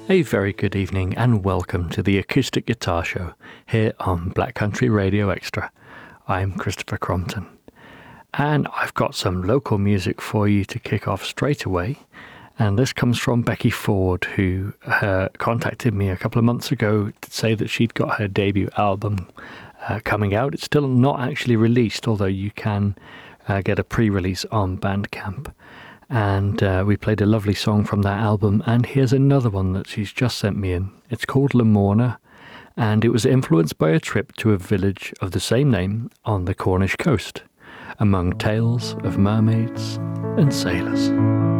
A very good evening and welcome to the Acoustic Guitar Show here on Black Country Radio Extra. I'm Christopher Crompton and I've got some local music for you to kick off straight away. And this comes from Becky Ford, who contacted me a couple of months ago to say that she'd got her debut album coming out. It's still not actually released, although you can get a pre-release on Bandcamp. And we played a lovely song from that album, and here's another one that she's just sent me in. It's called Lamorna, and it was influenced by a trip to a village of the same name on the Cornish coast, among tales of mermaids and sailors.